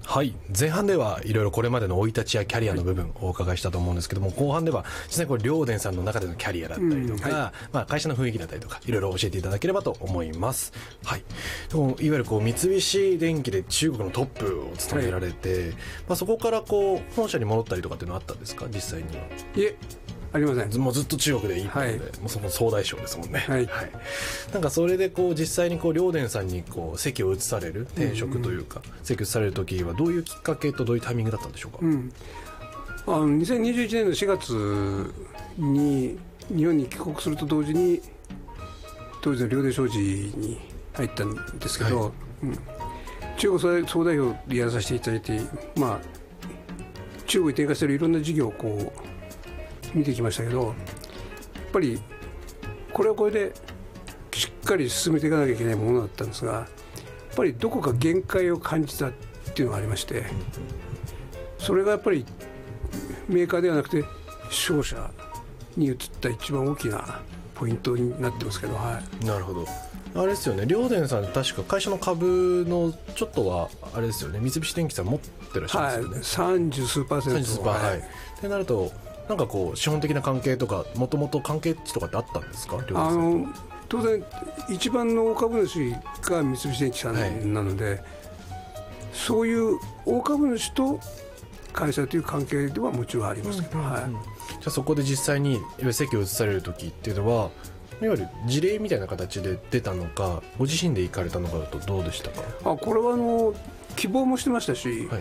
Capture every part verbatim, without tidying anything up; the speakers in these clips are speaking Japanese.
はい、前半ではいろいろこれまでの生い立ちやキャリアの部分をお伺いしたと思うんですけども、後半では実際これ両電さんの中でのキャリアだったりとか、うんはいまあ、会社の雰囲気だったりとかいろいろ教えていただければと思います。はい、でもいわゆるこう三菱電機で中国のトップを務められて、はいまあ、そこからこう本社に戻ったりとかっていうのはあったんですか、実際には。 いえありません。 もうずっと中国でいいので、はい、もうその総大将ですもんね。 はいはい、なんかそれでこう実際にこう両電さんにこう席を移される転職というか、うんうん、席を移される時はどういうきっかけとどういうタイミングだったんでしょうか。うん、 あのにせんにじゅういちねんのしがつに日本に帰国すると同時に当時の両電商事に入ったんですけど、はいうん、中国総代表でやらさせていただいて、まあ、中国に展開しているいろんな事業をこう見てきましたけど、やっぱりこれはこれでしっかり進めていかなきゃいけないものだったんですが、やっぱりどこか限界を感じたっていうのがありまして、それがやっぱりメーカーではなくて商社に移った一番大きなポイントになってますけど、はい、 なるほど。あれですよね、両電さん確か会社の株のちょっとはあれですよね、三菱電機さん持ってらっしゃるんですよね。 はい、さんじゅう数パーセント。 さんじゅう数パー、はい。ってなるとなんかこう資本的な関係とかもともと関係値とかってあったんですか。 あの当然一番の大株主が三菱電機さんなので、はい、そういう大株主と会社という関係ではもちろんありますけど、うんはい、 じゃあそこで実際に席を移される時っていうのはいわゆる事例みたいな形で出たのかご自身で行かれたのかだとどうでしたか。 あこれはあの希望もしてましたし、はい、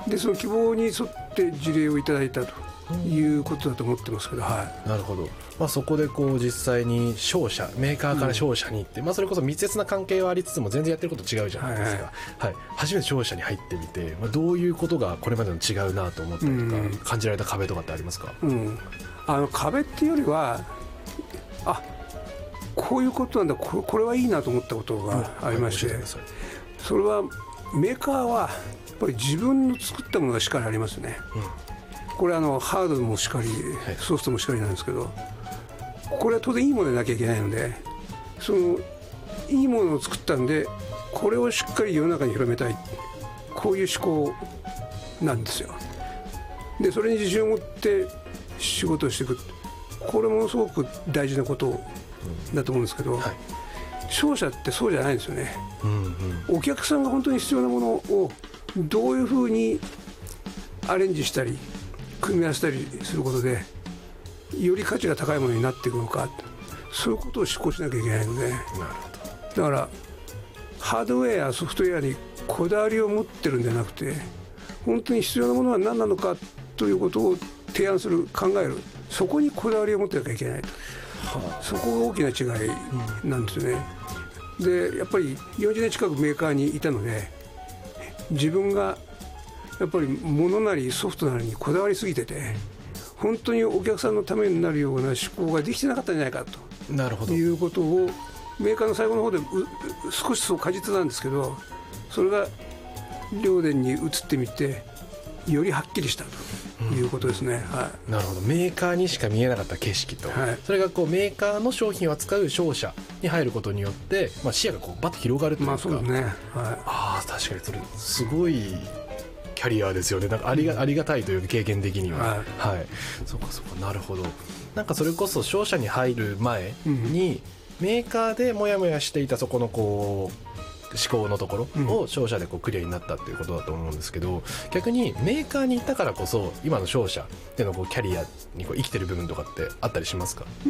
でその希望に沿って事例をいただいたということだと思ってますけど、はい、 なるほど、まあ、そこでこう実際に商社メーカーから商社に行って、うんまあ、それこそ密接な関係はありつつも全然やってること違うじゃないですか、はいはいはい、初めて商社に入ってみて、まあ、どういうことがこれまでの違うなと思ったりとか、うん、感じられた壁とかってありますか。 うん、あの壁っていうよりはあこういうことなんだ こ, これはいいなと思ったことがありまして、うんはい、それはメーカーはやっぱり自分の作ったものがしっかりありますね、うん、これはあのハードもしっかりソフトもしっかりなんですけど、これは当然いいものでなきゃいけないので、そのいいものを作ったんでこれをしっかり世の中に広めたい、こういう思考なんですよ。でそれに自信を持って仕事をしていく、これもすごく大事なことだと思うんですけど、はい、商社ってそうじゃないんですよね、うんうん、お客さんが本当に必要なものをどういうふうにアレンジしたり組み合わせたりすることでより価値が高いものになっていくのか、そういうことを思考しなきゃいけないので、なるほど。だからハードウェアソフトウェアにこだわりを持ってるんじゃなくて、本当に必要なものは何なのかということを提案する、考える、そこにこだわりを持ってなきゃいけないと、はあ、そこが大きな違いなんですよね、うん、でやっぱりよんじゅうねん近くメーカーにいたので、自分がやっぱり物なりソフトなりにこだわりすぎてて、本当にお客さんのためになるような思考ができてなかったんじゃないかと、なるほど、いうことをメーカーの最後の方で少しそう感じてたんですけど、それが両電に移ってみてよりはっきりしたということですね、うんはい、 なるほど。メーカーにしか見えなかった景色と、はい、それがこうメーカーの商品を扱う商社に入ることによって、まあ、視野がこうバッと広がるというか、まあそうですね、はい、あ確かにそれすごいキャリアですよね。なんかありが、うん、ありがたいという経験的には、はいはい、そうかそうか、なるほど。なんかそれこそ商社に入る前に、うん、メーカーでモヤモヤしていたそこのこう思考のところを商社でこうクリアになったっていうことだと思うんですけど、逆にメーカーに行ったからこそ今の商社でのこうキャリアにこう生きてる部分とかってあったりしますか。 うん、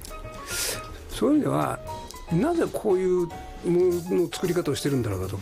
そういう意味ではなぜこういうものの作り方をしてるんだろうかと